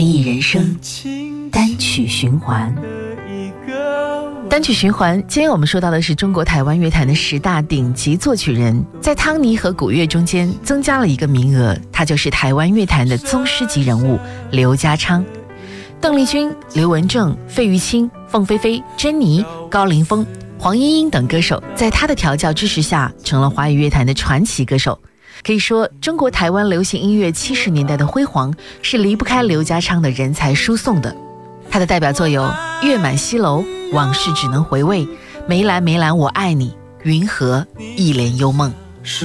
爱意人生单曲循环。单曲循环，今天我们说到的是中国台湾乐坛的10大顶级作曲人，在汤尼和古乐中间增加了一个名额，他就是台湾乐坛的宗师级人物刘家昌。邓丽君、刘文正、费玉清、凤飞飞、珍妮、高凌风、黄莺莺等歌手在他的调教支持下成了华语乐坛的传奇歌手。可以说，中国台湾流行音乐70年代的辉煌是离不开刘家昌的人才输送的。他的代表作有《月满西楼》、《往事只能回味》、《梅兰梅兰我爱你》、《云河》、《一帘幽梦》。